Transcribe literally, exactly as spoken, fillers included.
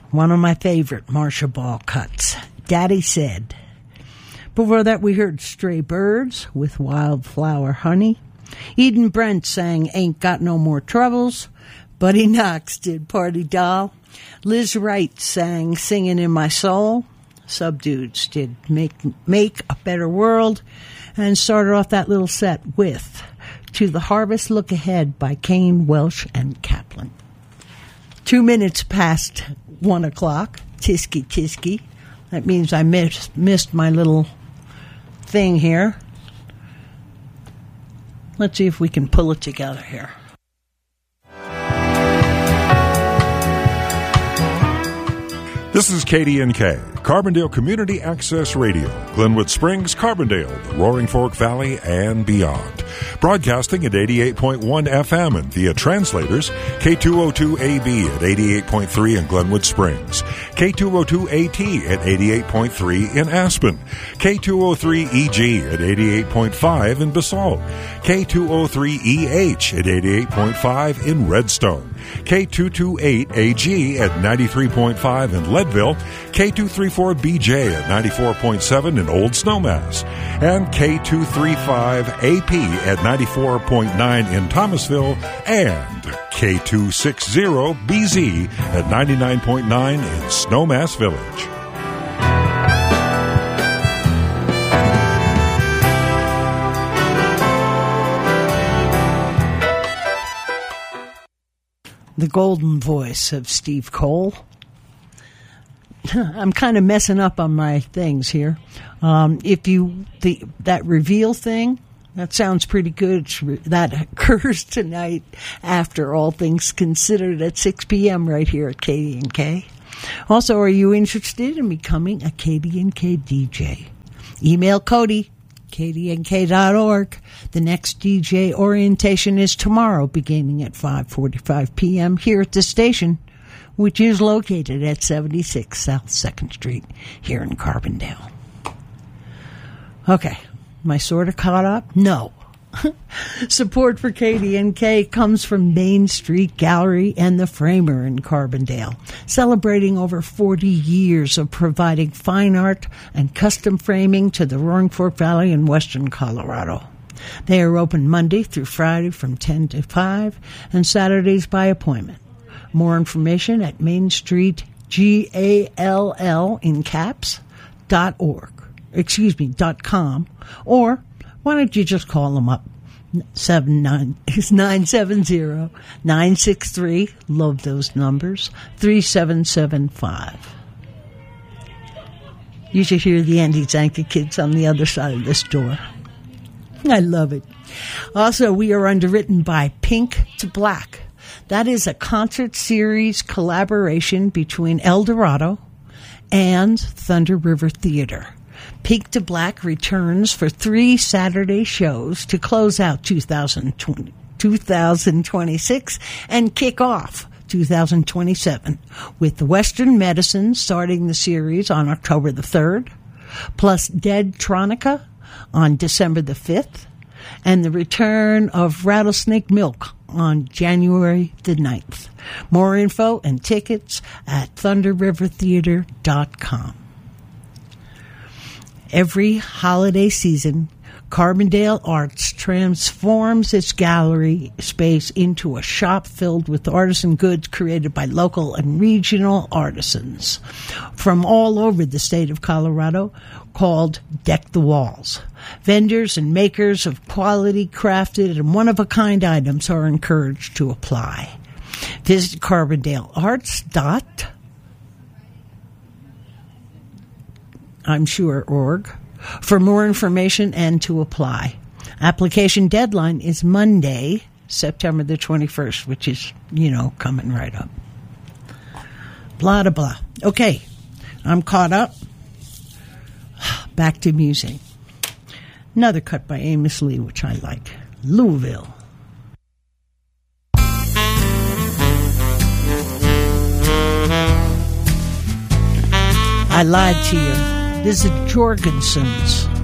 one of my favorite Marsha Ball cuts, Daddy Said. Before that, we heard Stray Birds with Wildflower Honey. Eden Brent sang Ain't Got No More Troubles. Buddy Knox did Party Doll. Liz Wright sang Singing in My Soul. Subdudes did Make, Make a Better World. And started off that little set with To the Harvest Look Ahead by Kane, Welsh, and Kaplan. Two minutes past one o'clock. Tisky, tisky. That means I missed, missed my little thing here. Let's see if we can pull it together here. This is K D N K, Carbondale Community Access Radio, Glenwood Springs, Carbondale, the Roaring Fork Valley, and beyond. Broadcasting at eighty-eight point one F M and via translators, K two oh two A B at eighty-eight point three in Glenwood Springs, K two oh two A T at eighty-eight point three in Aspen, K two oh three E G at eighty-eight point five in Basalt, K two oh three E H at eighty-eight point five in Redstone, K two twenty-eight A G at ninety-three point five in Leadville, K two thirty-four B J at ninety-four point seven in Old Snowmass, and K two thirty-five A P at ninety-four point nine in Thomasville, and K two sixty B Z at ninety-nine point nine in Snowmass Village. The golden voice of Steve Cole. I'm kind of messing up on my things here. Um, if you the that reveal thing, that sounds pretty good. That occurs tonight after All Things Considered at six p.m. right here at K D N K. Also, are you interested in becoming a K D N K D J? Email Cody, K D N K dot org. The next D J orientation is tomorrow beginning at five forty-five p.m. here at the station, which is located at seventy-six South second Street here in Carbondale. Okay, am I sort of caught up? No. Support for K D N K comes from Main Street Gallery and the Framer in Carbondale, celebrating over forty years of providing fine art and custom framing to the Roaring Fork Valley in western Colorado. They are open Monday through Friday from ten to five and Saturdays by appointment. More information at Main Street G A L L in caps dot org. Excuse me, dot com. Or why don't you just call them up? Seven nine nine seven zero nine six three. Love those numbers. Three seven seven five. You should hear the Andy Zanka kids on the other side of this door. I love it. Also, we are underwritten by Pink to Black. That is a concert series collaboration between El Dorado and Thunder River Theater. Pink to Black returns for three Saturday shows to close out two thousand twenty, two thousand twenty-six and kick off two thousand twenty-seven with the Western Medicine starting the series on October the third, plus Dead Tronica on December the fifth, and the return of Rattlesnake Milk on January the ninth. More info and tickets at thunder river theater dot com. Every holiday season, Carbondale Arts transforms its gallery space into a shop filled with artisan goods created by local and regional artisans from all over the state of Colorado, called Deck the Walls. Vendors and makers of quality crafted and one-of-a-kind items are encouraged to apply. Visit Carbondale Arts dot I'm sure org for more information and to apply. Application deadline is Monday, September the twenty-first, which is, you know, coming right up. Blah, blah, blah. Okay, I'm caught up. Back to music. Another cut by Amos Lee, which I like. Louisville. I lied to you. This is Jorgensen's.